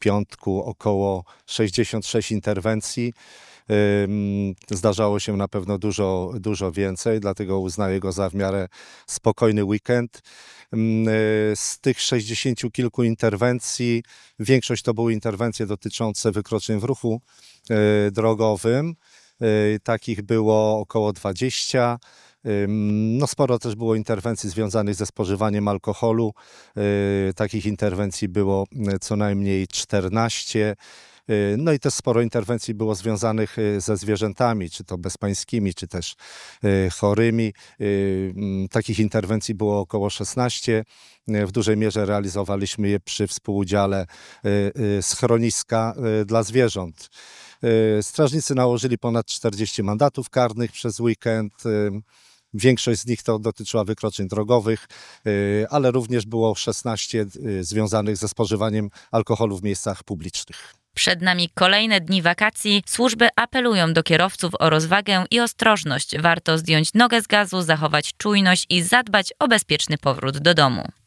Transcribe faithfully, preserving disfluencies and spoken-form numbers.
piątku około sześćdziesiąt sześć interwencji. Zdarzało się na pewno dużo, dużo więcej, dlatego uznaję go za w miarę spokojny weekend. Z tych sześćdziesięciu kilku interwencji większość to były interwencje dotyczące wykroczeń w ruchu drogowym. Takich było około dwadzieścia. No sporo też było interwencji związanych ze spożywaniem alkoholu. Takich interwencji było co najmniej czternaście. No i też sporo interwencji było związanych ze zwierzętami, czy to bezpańskimi, czy też chorymi. Takich interwencji było około szesnaście. W dużej mierze realizowaliśmy je przy współudziale schroniska dla zwierząt. Strażnicy nałożyli ponad czterdzieści mandatów karnych przez weekend. Większość z nich to dotyczyła wykroczeń drogowych, ale również było szesnaście związanych ze spożywaniem alkoholu w miejscach publicznych. Przed nami kolejne dni wakacji. Służby apelują do kierowców o rozwagę i ostrożność. Warto zdjąć nogę z gazu, zachować czujność i zadbać o bezpieczny powrót do domu.